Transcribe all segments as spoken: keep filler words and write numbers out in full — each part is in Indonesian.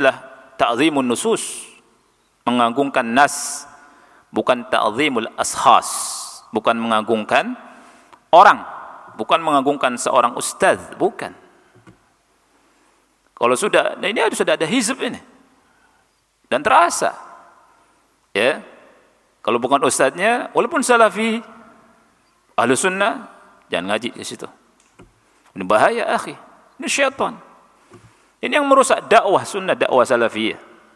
adalah ta'zimun nusus, mengagungkan nas, bukan ta'zimul ashas, bukan mengagungkan orang, bukan mengagungkan seorang ustaz, bukan. Kalau sudah, nah ini sudah ada hizb ini, dan terasa, ya. Kalau bukan ustaznya, walaupun salafi, ahlu sunnah, jangan ngaji di situ. Ini bahaya, akhi. Ini syaitan. Ini yang merusak dakwah sunnah, dakwah salafiyah.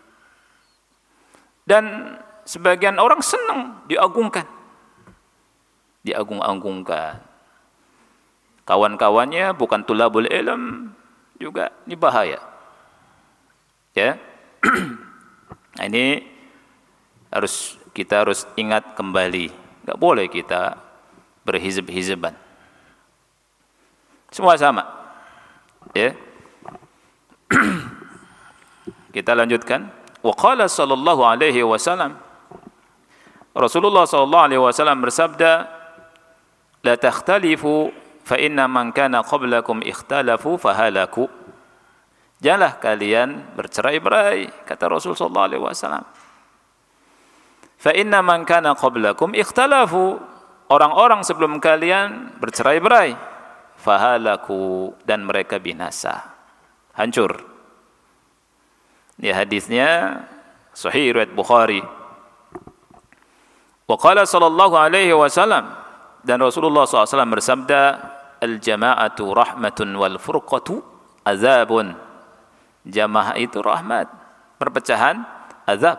Dan sebagian orang senang diagungkan, diagung-agungkan. Kawan-kawannya bukan tulabul ilm juga, ini bahaya. Ya, nah, ini harus kita harus ingat kembali. Enggak boleh kita berhizb-hizban. Semua sama. Ya. Kita lanjutkan. Wa qala sallallahu alaihi wasallam, Rasulullah sallallahu alaihi wasallam bersabda, la takhtalifu fa inna man kana qablakum ikhtalafu fahalaku. Janganlah kalian bercerai-berai, kata Rasul sallallahu alaihi wasallam. Fa inna man kana qablakum ikhtalafu, orang-orang sebelum kalian bercerai-berai, fahalaku, dan mereka binasa, hancur. Ini hadisnya sahih riwayat Bukhari. Wa qala sallallahu alaihi wasallam, dan Rasulullah sallallahu alaihi wasallam bersabda, al-jama'atu rahmatun wal furqatu azabun. Jamaah itu rahmat, perpecahan azab.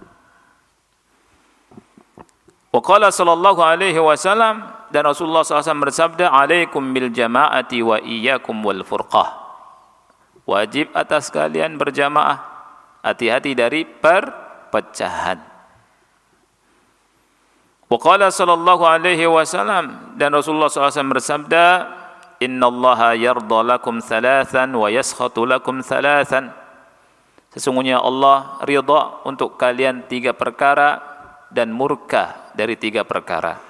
Wa qala sallallahu alaihi wasallam, dan Rasulullah sallallahu alaihi wasallam bersabda, alaikum bil jama'ati wa iyyakum wal furqah. Wajib atas kalian berjamaah, hati-hati dari perpecahan. Wa qala sallallahu alaihi wasallam, dan Rasulullah sallallahu alaihi wasallam bersabda, innallaha yarda lakum thalathan wa yaskhatu lakum thalathan. Sesungguhnya Allah ridha untuk kalian tiga perkara dan murka dari tiga perkara.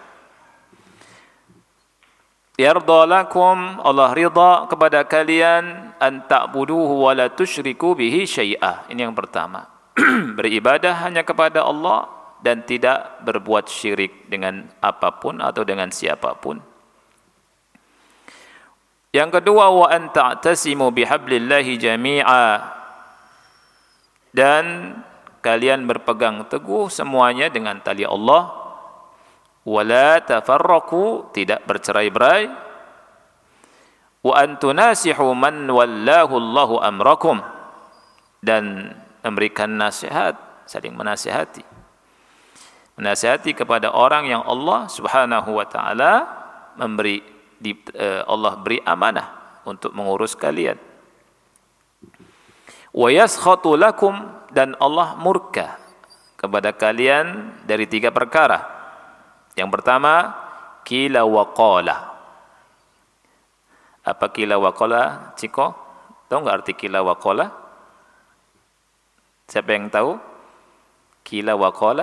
Yarda lakum, Allah ridha kepada kalian, an ta'buduhu wa la tusyriku bihi syai'ah. Ini yang pertama. Beribadah hanya kepada Allah dan tidak berbuat syirik dengan apapun atau dengan siapapun. Yang kedua, wa an ta'tasimu bihablillahi jami'a, dan kalian berpegang teguh semuanya dengan tali Allah. Wala tafarraqu, tidak bercerai-berai. Wa an tunasihu man wallahu Allahu amrakum, dan memberikan nasihat, saling menasihati. Menasihati kepada orang yang Allah Subhanahu wa taala memberi di, uh, Allah beri amanah untuk mengurus kalian. Wa yaskhatu lakum, dan Allah murka kepada kalian dari tiga perkara. Yang pertama, qila wa qala. Apa qila wa qala, Ciko? Tahu enggak arti qila wa qala? Siapa yang tahu? Qila wa qala?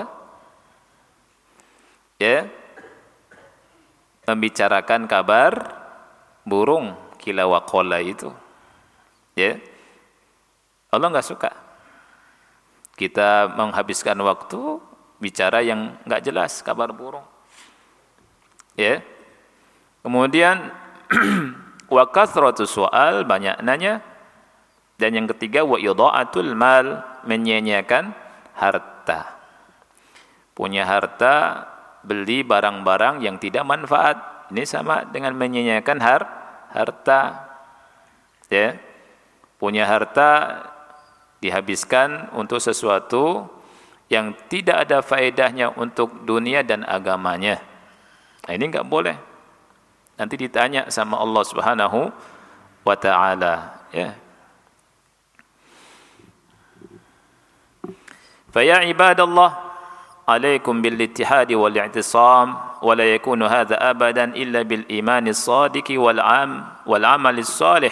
Ya. Membicarakan kabar burung, qila wa qala itu. Ya. Allah enggak suka kita menghabiskan waktu bicara yang enggak jelas, kabar burung. Ya. Kemudian wa kathratu su'al, banyak nanya. Dan yang ketiga, wa idha'atul mal, menyia-nyiakan harta. Punya harta, beli barang-barang yang tidak manfaat. Ini sama dengan menyia-nyiakan har harta. Ya. Punya harta dihabiskan untuk sesuatu yang tidak ada faedahnya untuk dunia dan agamanya. Nah, ini enggak boleh. Nanti ditanya sama Allah Subhanahu wa taala, ya. Fa ya ibadallah, alaikum bil ittihadi wal i'tisam, wa la yakunu hadha abadan illa bil imani as-sadiqi wal am wal amali salih.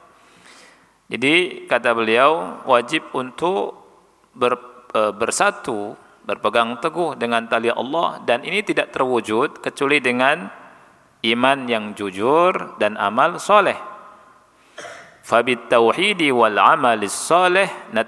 Jadi kata beliau, wajib untuk ber, e, bersatu, berpegang teguh dengan tali Allah, dan ini tidak terwujud kecuali dengan iman yang jujur dan amal soleh. Fabit tauhidi wal amalis soleh